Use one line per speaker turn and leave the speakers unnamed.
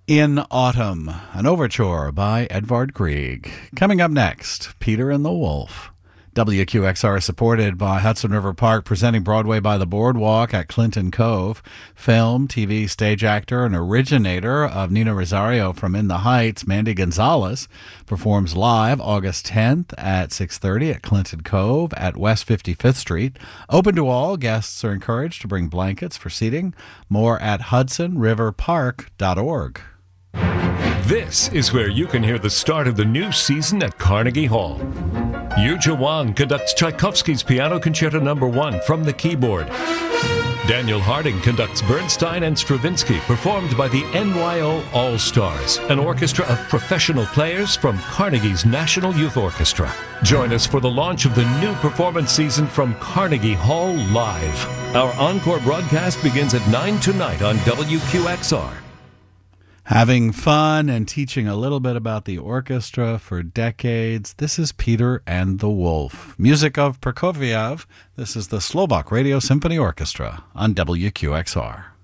In Autumn, an overture by Edvard Grieg. Coming up next, Peter and the Wolf. WQXR is supported by Hudson River Park, presenting Broadway by the Boardwalk at Clinton Cove. Film, TV, stage actor, and originator of Nina Rosario from In the Heights, Mandy Gonzalez, performs live August 10th at 6:30 at Clinton Cove at West 55th Street. Open to all, guests are encouraged to bring blankets for seating. More at hudsonriverpark.org.
This is where you can hear the start of the new season at Carnegie Hall. Yuja Wang conducts Tchaikovsky's Piano Concerto No. 1 from the keyboard. Daniel Harding conducts Bernstein and Stravinsky, performed by the NYO All-Stars, an orchestra of professional players from Carnegie's National Youth Orchestra. Join us for the launch of the new performance season from Carnegie Hall Live. Our encore broadcast begins at 9 tonight on WQXR.
Having fun and teaching a little bit about the orchestra for decades, this is Peter and the Wolf. Music of Prokofiev. This is the Slovak Radio Symphony Orchestra on WQXR.